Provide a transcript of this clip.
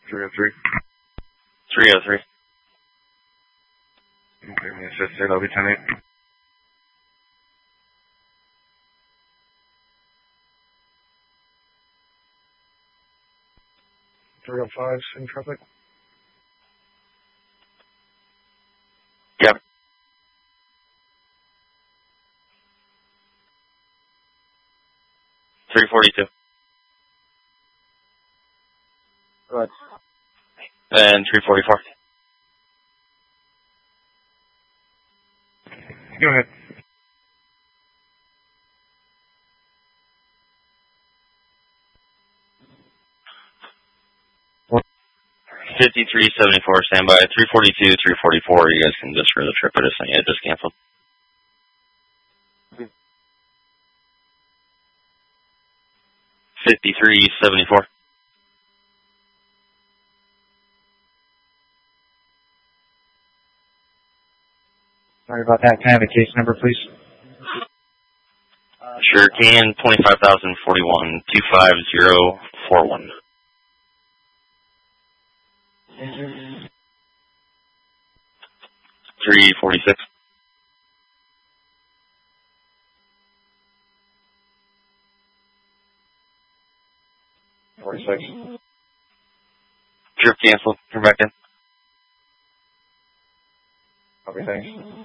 303. 303. Okay, my sister, that'll be 10-8. in traffic. Yep. 342. Right. And 344. Go ahead. What? 5374, standby. 342, 344. You guys can just for the trip. I just think it just canceled. Okay. 5374. Sorry about that. Can I have a case number, please? Sure can. 25,041 25041. Thank you. 346. Trip canceled. Come back in. Okay, thanks.